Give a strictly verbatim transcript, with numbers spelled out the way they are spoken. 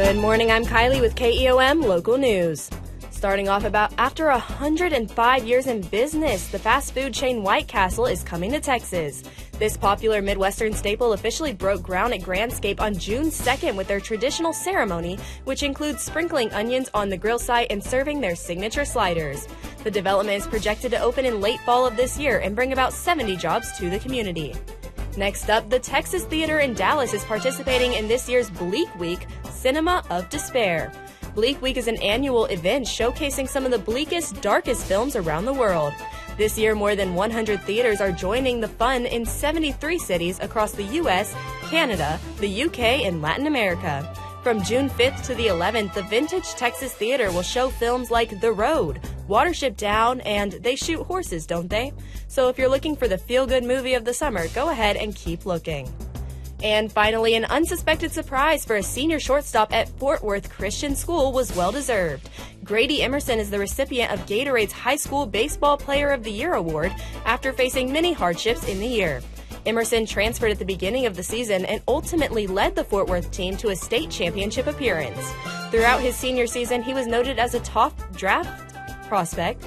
Good morning, I'm Kylie with K E O M Local News. Starting off about after one hundred five years in business, the fast food chain White Castle is coming to Texas. This popular Midwestern staple officially broke ground at Grandscape on June second with their traditional ceremony, which includes sprinkling onions on the grill site and serving their signature sliders. The development is projected to open in late fall of this year and bring about seventy jobs to the community. Next up, the Texas Theater in Dallas is participating in this year's Bleak Week Cinema of Despair. Bleak Week is an annual event showcasing some of the bleakest, darkest films around the world. This year, more than one hundred theaters are joining the fun in seventy-three cities across the U S, Canada, the U K, and Latin America. From June fifth to the eleventh, the Vintage Texas Theater will show films like The Road, Watership Down, and They Shoot Horses, Don't They? So if you're looking for the feel-good movie of the summer, go ahead and keep looking. And finally, an unsuspected surprise for a senior shortstop at Fort Worth Christian School was well-deserved. Grady Emerson is the recipient of Gatorade's High School Baseball Player of the Year award after facing many hardships in the year. Emerson transferred at the beginning of the season and ultimately led the Fort Worth team to a state championship appearance. Throughout his senior season, he was noted as a top draft prospect